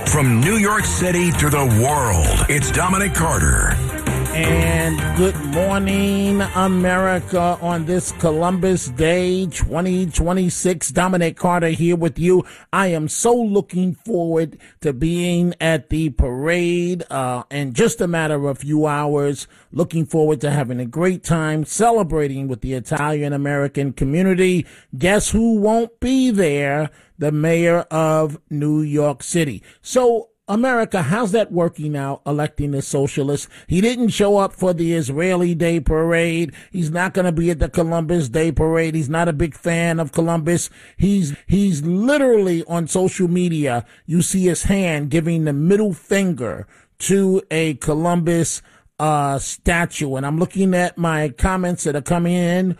From New York City to the world, it's Dominic Carter. And good morning, America, on this Columbus Day 2026. Dominic Carter here with you. I am so looking forward to being at the parade in just a matter of a few hours. Looking forward to having a great time celebrating with the Italian-American community. Guess who won't be there? The mayor of New York City. So, America, how's that working out, electing the socialist? He didn't show up for the Israeli Day Parade. He's not going to be at the Columbus Day Parade. He's not a big fan of Columbus. He's literally on social media. You see his hand giving the middle finger to a Columbus statue. And I'm looking at my comments that are coming in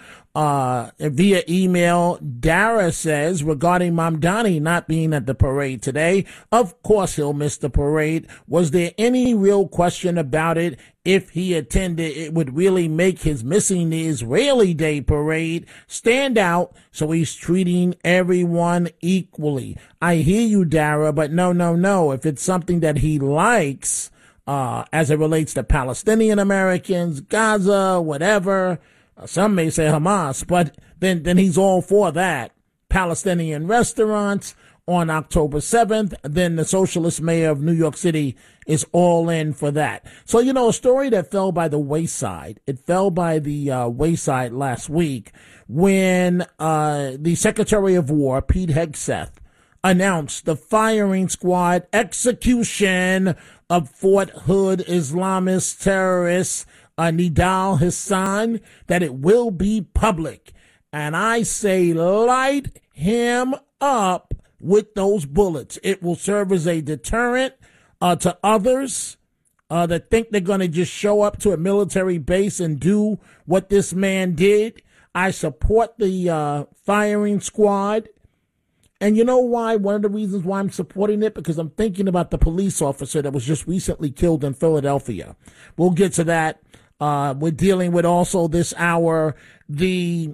via email. Dara says, regarding Mamdani not being at the parade today, of course he'll miss the parade. Was there any real question about it? If he attended, it would really make his missing the Israeli Day Parade stand out, so he's treating everyone equally. I hear you, Dara, but no. If it's something that he likes, as it relates to Palestinian Americans, Gaza, whatever. Some may say Hamas, but then he's all for that. Palestinian restaurants on October 7th. Then the socialist mayor of New York City is all in for that. So, a story that fell by the wayside. It fell by the wayside last week when the Secretary of War, Pete Hegseth, announced the firing squad execution of Fort Hood Islamist terrorist Nidal Hassan, that it will be public. And I say light him up with those bullets. It will serve as a deterrent to others that think they're going to just show up to a military base and do what this man did. I support the firing squad. And you know why? One of the reasons why I'm supporting it, because I'm thinking about the police officer that was just recently killed in Philadelphia. We'll get to that. We're dealing with also this hour the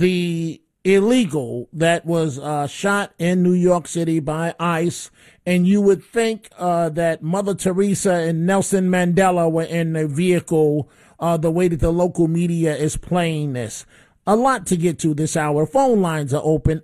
illegal that was shot in New York City by ICE. And you would think that Mother Teresa and Nelson Mandela were in the vehicle, the way that the local media is playing this. A lot to get to this hour. Phone lines are open,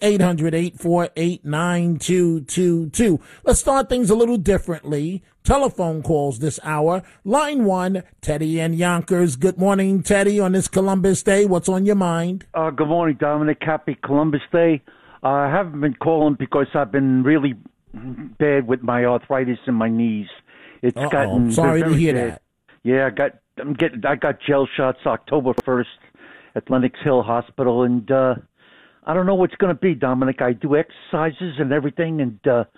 800-848-9222. Let's start things a little differently. Telephone calls this hour. Line 1, Teddy and Yonkers. Good morning, Teddy, on this Columbus Day. What's on your mind? Good morning, Dominic. Happy Columbus Day. I haven't been calling because I've been really bad with my arthritis in my knees. It's gotten sorry to hear bad. that. Yeah, I got gel shots October 1st. At Lenox Hill Hospital, and I don't know what's going to be, Dominic. I do exercises and everything, and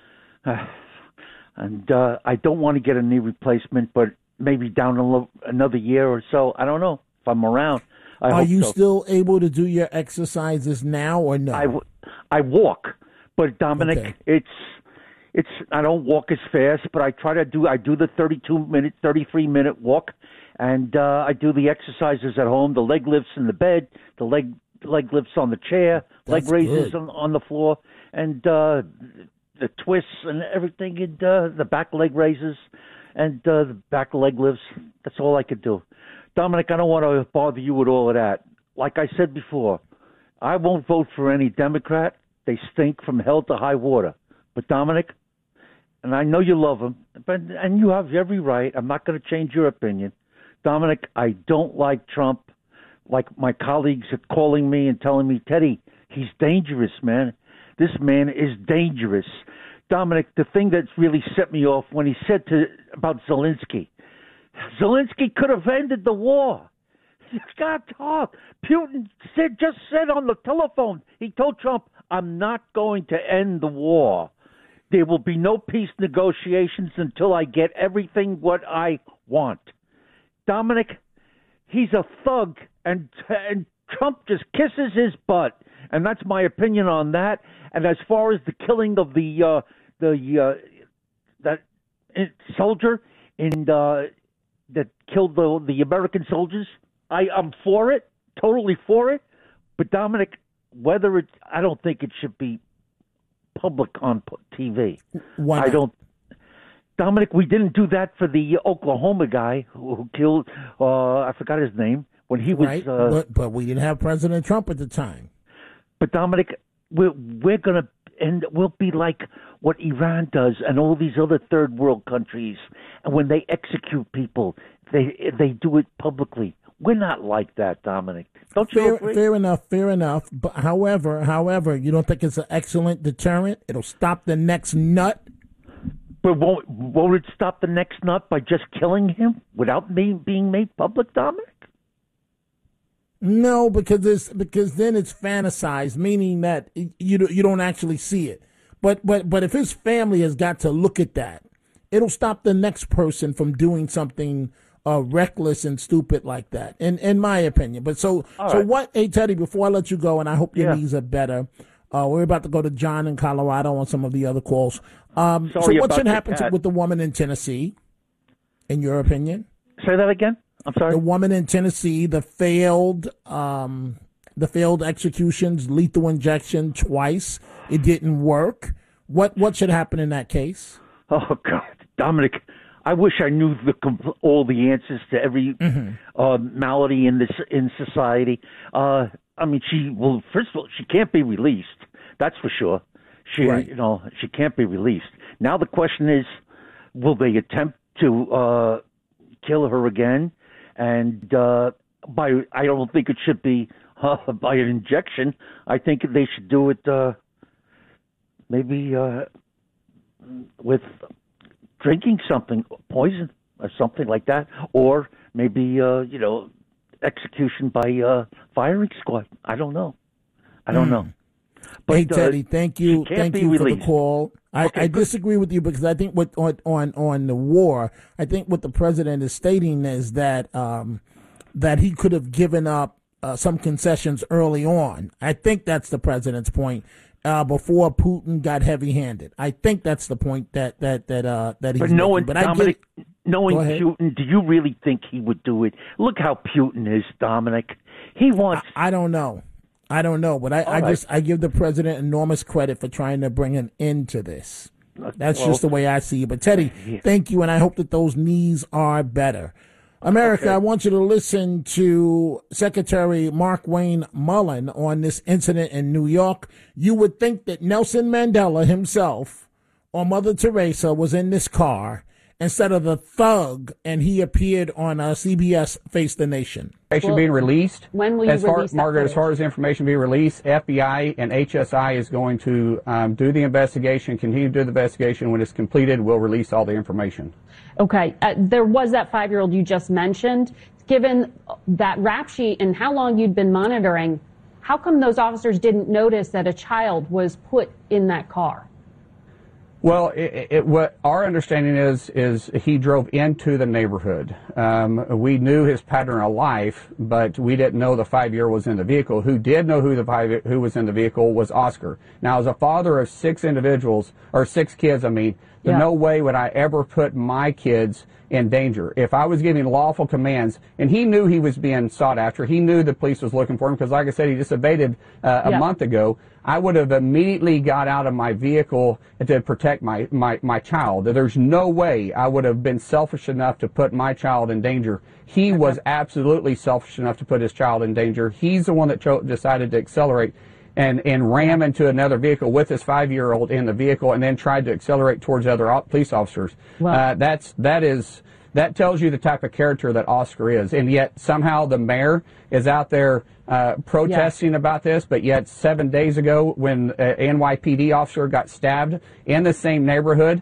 I don't want to get a knee replacement, but maybe down another year or so. I don't know if I'm around. Are you still able to do your exercises now or no? I walk, but Dominic, okay. it's I don't walk as fast, but I do the 33-minute walk. And I do the exercises at home, the leg lifts in the bed, the leg lifts on the chair, That's leg raises good. on the floor, and the twists and everything, and the back leg raises and the back leg lifts. That's all I could do. Dominic, I don't want to bother you with all of that. Like I said before, I won't vote for any Democrat. They stink from hell to high water. But Dominic, and I know you love them, and you have every right. I'm not going to change your opinion. Dominic, I don't like Trump. Like my colleagues are calling me and telling me, Teddy, he's dangerous, man. This man is dangerous. Dominic, the thing that's really set me off when he said about Zelensky could have ended the war. God, Putin just said on the telephone, he told Trump, I'm not going to end the war. There will be no peace negotiations until I get everything what I want. Dominic, he's a thug, and Trump just kisses his butt, and that's my opinion on that. And as far as the killing of that soldier that killed the American soldiers, I'm for it, totally for it. But Dominic, I don't think it should be public on TV. Why not? I don't. Dominic, we didn't do that for the Oklahoma guy who killed, I forgot his name, when he was... Right, but we didn't have President Trump at the time. But Dominic, we're going to, and we'll be like what Iran does and all these other third world countries. And when they execute people, they do it publicly. We're not like that, Dominic. Don't you agree? Fair enough. But however, you don't think it's an excellent deterrent? It'll stop the next nut? But won't it stop the next nut by just killing him without being made public, Dominic? No, because then it's fantasized, meaning that you don't actually see it. But if his family has got to look at that, it'll stop the next person from doing something reckless and stupid like that, in my opinion. But so what? Hey Teddy, before I let you go, and I hope your knees are better. We're about to go to John in Colorado on some of the other calls. So what should happen with the woman in Tennessee, in your opinion? Say that again. I'm sorry. The woman in Tennessee, the failed executions, lethal injection twice. It didn't work. What should happen in that case? Oh God, Dominic, I wish I knew all the answers to every malady in society. I mean, first of all, she can't be released. That's for sure. She can't be released. Now the question is, will they attempt to kill her again? And I don't think it should be by an injection. I think they should do it maybe with drinking something, poison or something like that, or maybe execution by firing squad. I don't know. But, hey Teddy, thank you for the call. I disagree with you because I think on the war, I think what the president is stating is that that he could have given up some concessions early on. I think that's the president's point. Before Putin got heavy-handed, I think that's the point that he's making. But Dominic, knowing Putin, do you really think he would do it? Look how Putin is, Dominic. He wants. I don't know, but I give the president enormous credit for trying to bring an end to this. That's just the way I see it. But Teddy, thank you, and I hope that those knees are better. America, I want you to listen to Secretary Mark Wayne Mullen on this incident in New York. You would think that Nelson Mandela himself or Mother Teresa was in this car instead of the thug, and he appeared on CBS Face the Nation. Information being released. When will you release that Margaret, footage? as far as information being released, FBI and HSI is going to do the investigation, continue to do the investigation. When it's completed, we'll release all the information. Okay. There was that 5-year-old you just mentioned. Given that rap sheet and how long you'd been monitoring, how come those officers didn't notice that a child was put in that car? Well, what our understanding is he drove into the neighborhood. We knew his pattern of life, but we didn't know the 5-year was in the vehicle. Who did know who was in the vehicle was Oscar. Now, as a father of 6 kids, there's no way would I ever put my kids in danger. If I was giving lawful commands, and he knew he was being sought after, he knew the police was looking for him, because like I said, he just evaded a month ago, I would have immediately got out of my vehicle to protect my child. There's no way I would have been selfish enough to put my child in danger. He was absolutely selfish enough to put his child in danger. He's the one that decided to accelerate and ram into another vehicle with his 5-year-old in the vehicle, and then tried to accelerate towards other police officers. Wow. That tells you the type of character that Oscar is. And yet somehow the mayor is out there protesting about this, but yet 7 days ago when an NYPD officer got stabbed in the same neighborhood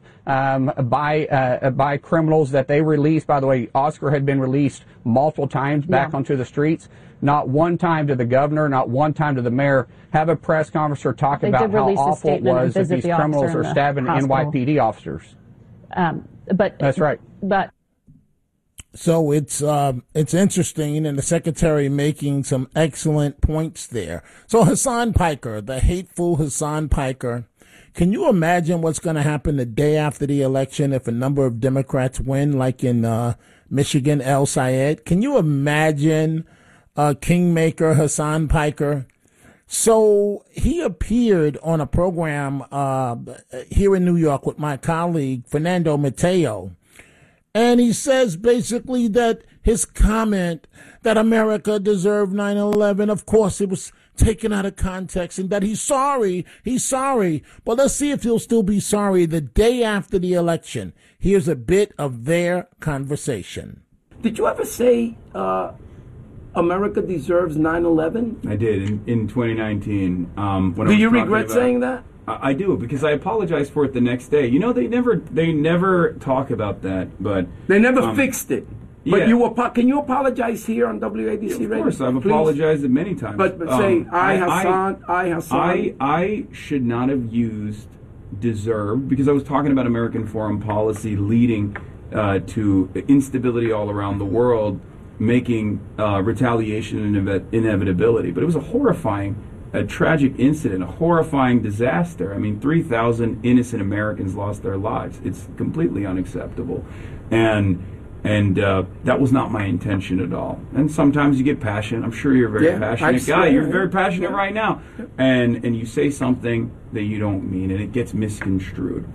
by criminals that they released. By the way, Oscar had been released multiple times back onto the streets. Not one time did the governor, not one time did the mayor have a press conference or talk about how awful it was that these criminals are stabbing NYPD officers. But that's right. But so it's interesting, and the secretary making some excellent points there. So Hassan Piker, the hateful Hassan Piker, can you imagine what's going to happen the day after the election if a number of Democrats win, like in Michigan, El Sayed? Can you imagine Kingmaker Hassan Piker So he appeared on a program here in New York with my colleague, Fernando Mateo. And he says basically that his comment that America deserved 9/11, of course, it was taken out of context, and that he's sorry. But let's see if he'll still be sorry the day after the election. Here's a bit of their conversation. Did you ever say America deserves 9/11? I did in 2019. Do you regret saying that? I do, because I apologized for it the next day. You know, they never talk about that, but they never fixed it. But yeah. Can you apologize here on WABC Radio? Of course, I've apologized it many times. But say, Hassan. I should not have used deserve, because I was talking about American foreign policy leading to instability all around the world, making retaliation an inevitability. But it was a tragic incident, a horrifying disaster. I mean, 3,000 innocent Americans lost their lives. It's completely unacceptable. And that was not my intention at all. And sometimes you get passionate. I'm sure you're a very passionate guy. You're very passionate right now. And you say something that you don't mean, and it gets misconstrued.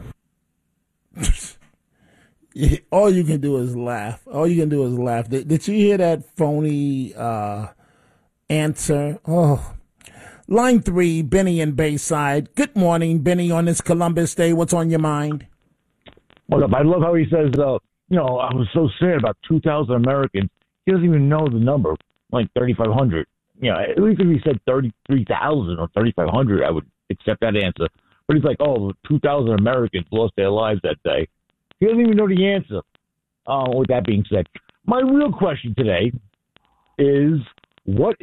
All you can do is laugh. Did you hear that phony answer? Oh. Line 3, Benny in Bayside. Good morning, Benny, on this Columbus Day. What's on your mind? What up? I love how he says, I was so sad about 2,000 Americans. He doesn't even know the number, like 3,500. At least if he said 33,000 or 3,500, I would accept that answer. But he's like, 2,000 Americans lost their lives that day. He doesn't even know the answer. With that being said, my real question today is, what